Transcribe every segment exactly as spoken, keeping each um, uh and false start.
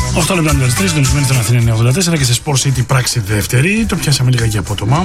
οκτώ λεπτά με τρεις, συντονισμένοι στον Αθήνα εννιακόσια ογδόντα τέσσερα και σε Sport City πράξη δεύτερη. Το πιάσαμε λίγα και απότομα.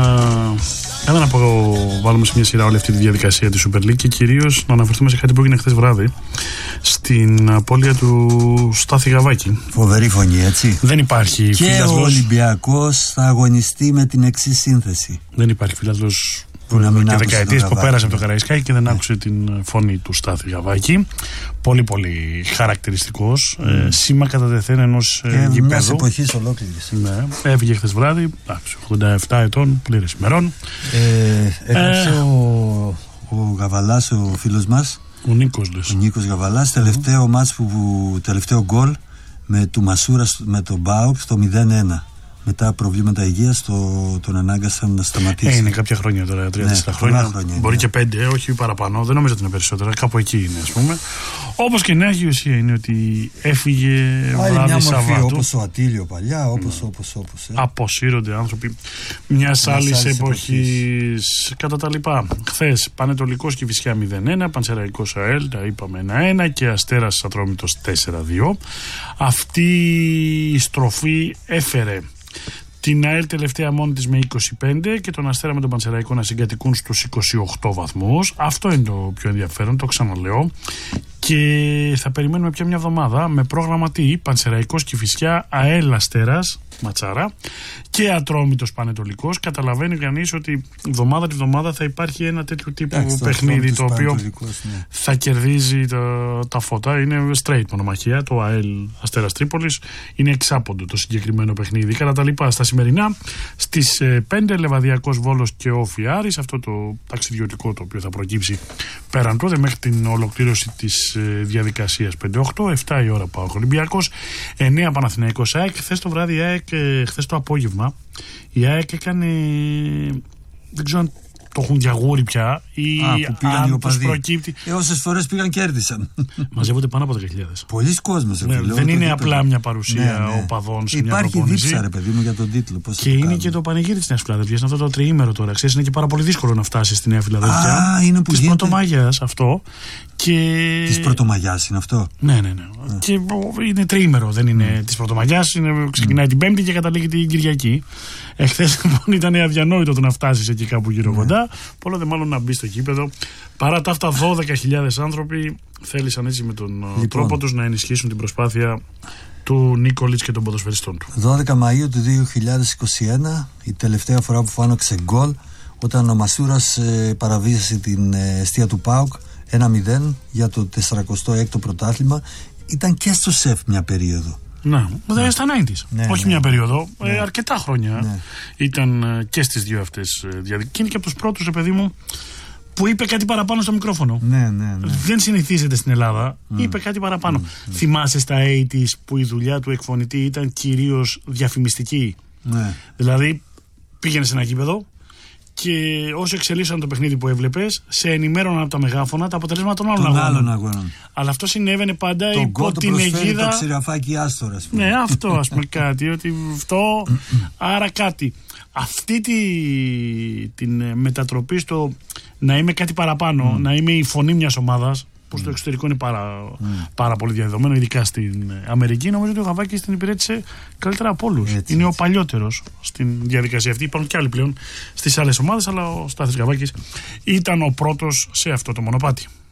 Έλα να πω, βάλουμε σε μια σειρά όλη αυτή τη διαδικασία τη Super League και κυρίως να αναφερθούμε σε κάτι που έγινε χθες βράδυ στην απώλεια του Στάθη Γαβάκη. Φοβερή φωνή, έτσι. Δεν υπάρχει και φιλάθλος. Ο Ολυμπιακός θα αγωνιστεί με την εξής σύνθεση. Δεν υπάρχει φιλάθλος και δεκαετίες που πέρασε από το Καραϊσκάκι και δεν ναι. άκουσε την φωνή του Στάθη Γαβάκη. Πολύ πολύ χαρακτηριστικός. Mm. Ε, σήμα κατά τεθέν ενός ε, γηπέδου. Μιας εποχής ολόκληρης. Ναι. Έφυγε χθες βράδυ, ογδόντα επτά ετών, πλήρες ημερών. Ε, έγραψε ε, ο, ο Γαβαλάς, ο φίλος μας. Ο Νίκος, λες. Ο Νίκος Γαβαλάς, τελευταίο mm. μάτς που, που τελευταίο γκολ με του Μασούρα με τον Μπάουκ στο μηδέν ένα. Μετά προβλήματα υγείας το, τον ανάγκασαν να σταματήσει. Ε, είναι κάποια χρόνια τώρα, τρία τέσσερα ναι, χρόνια. χρόνια. Μπορεί ναι. και πέντε, όχι παραπάνω. Δεν νομίζω ότι είναι περισσότερα. Κάπου εκεί είναι, ας πούμε. Όπως και να έχει, η ουσία είναι ότι έφυγε βράδυ Σαββάτου. Όπως ο Ατήλιο παλιά, όπως, ναι. όπως, όπως. Ε. Αποσύρονται άνθρωποι μιας άλλης εποχής. Κατά τα λοιπά. Χθες Πανετολικός Κηφισιά μηδέν ένα, Πανσεραϊκός ΑΕΛ, τα είπαμε ένα ένα και Αστέρας Ατρόμητος τέσσερα δύο. Αυτή η στροφή έφερε την ΑΕΛ τελευταία μόνη της με είκοσι πέντε και τον Αστέρα με τον Πανσεραϊκό να συγκατοικούν στους είκοσι οκτώ βαθμούς. Αυτό είναι το πιο ενδιαφέρον, το ξαναλέω. Και θα περιμένουμε πια μια εβδομάδα με πρόγραμμα τι, Πανσεραϊκός Κηφισιά, ΑΕΛ Αστέρας, ματσάρα και Ατρόμητος Πανετολικός. Καταλαβαίνει κανείς ότι εβδομάδα τη εβδομάδα θα υπάρχει ένα τέτοιο τύπου Άξι, παιχνίδι το οποίο ναι. θα κερδίζει τα, τα φώτα. Είναι straight μονομαχία. Το ΑΕΛ Αστέρας Τρίπολης είναι εξάποντο το συγκεκριμένο παιχνίδι. Κατά τα λοιπά, στα σημερινά στις πέντε Λεβαδιακός Βόλος και Όφι Άρης, αυτό το ταξιδιωτικό το οποίο θα προκύψει πέραν τότε μέχρι την ολοκλήρωση της διαδικασίας πέντε οκτώ, επτά η ώρα ΠΑΟΚ Ολυμπιακός, εννέα Παναθηναϊκός ΑΕΚ. Χθες το βράδυ η ΑΕΚ, χθες το απόγευμα η ΑΕΚ έκανε, δεν ξέρω αν το έχουν διαγούρει πια ή Α, αν τους προκύπτει. Ε, όσες φορές πήγαν κέρδισαν. Μαζεύονται πάνω από δέκα χιλιάδες. Πολλοί κόσμος. Ναι, φίλο, δεν είναι απλά δίπλα. μια παρουσία ναι, ναι. οπαδών σε Υπάρχει μια προπόνηση. Υπάρχει δίψα, ρε παιδί μου, για τον τίτλο. Πώς και είναι και το πανηγύρι της Νέας Φιλαδέλφειας. Είναι αυτό το τριήμερο τώρα. Ξέρεις, είναι και πάρα πολύ δύσκολο να φτάσει στη Νέα Φιλαδέλφεια. Α, είναι που της Πρωτομαγιάς αυτό. Και... Της Πρωτομαγιάς είναι αυτό. Ναι, ναι, ναι. Α. Και είναι τριήμερο, δεν είναι mm. της Πρωτομαγιάς. Είναι, ξεκινάει mm. την Πέμπτη και καταλήγει την Κυριακή. Εχθές λοιπόν ήταν αδιανόητο το να φτάσει εκεί κάπου γύρω mm. κοντά. Πολλό δε μάλλον να μπει στο κήπεδο. Παρά τα αυτά, δώδεκα χιλιάδες άνθρωποι θέλησαν έτσι με τον λοιπόν. τρόπο τους να ενισχύσουν την προσπάθεια του Νίκολιτς και των ποδοσφαιριστών του. δώδεκα Μαΐου του δύο χιλιάδες είκοσι ένα, η τελευταία φορά που φάνηξε γκολ, όταν ο Μασούρας ε, παραβίασε την ε, εστία του ΠΑΟΚ ένα μηδέν για το τεσσαρακοστό έκτο πρωτάθλημα. Ήταν και στο ΣΕΦ μια περίοδο. Ναι, ναι. στα ενενήντα. Ναι, όχι ναι. μια περίοδο, ναι. ε, αρκετά χρόνια ναι. ήταν ε, και στις δύο αυτές ε, διαδικασίες. Και είναι και από τους πρώτους, παιδί μου, που είπε κάτι παραπάνω στο μικρόφωνο. Ναι, ναι, ναι. Δεν συνηθίζεται στην Ελλάδα. Mm. Είπε κάτι παραπάνω. Mm. Θυμάσαι στα ογδόντα που η δουλειά του εκφωνητή ήταν κυρίως διαφημιστική. Ναι. Δηλαδή, πήγαινε σε ένα γήπεδο και όσοι εξελίσσαν το παιχνίδι που έβλεπες, σε ενημέρωναν από τα μεγάφωνα τα αποτελέσματα των άλλων αγώνων. αγώνων. Αλλά αυτό συνέβαινε πάντα το υπό την αιγίδα. Το ξηραφάκι άστορα, ας πούμε. Ναι, αυτό ας πούμε κάτι. Ότι αυτό, άρα κάτι. Αυτή τη, την μετατροπή στο να είμαι κάτι παραπάνω, mm. να είμαι η φωνή μιας ομάδας, που στο εξωτερικό είναι πάρα, mm. πάρα πολύ διαδεδομένο, ειδικά στην Αμερική, νομίζω ότι ο Γαβάκης την υπηρέτησε καλύτερα από όλους. Είναι έτσι. Ο παλιότερος στην διαδικασία αυτή. Υπάρχουν και άλλοι πλέον στις άλλες ομάδες, αλλά ο Στάθης Γαβάκης ήταν ο πρώτος σε αυτό το μονοπάτι.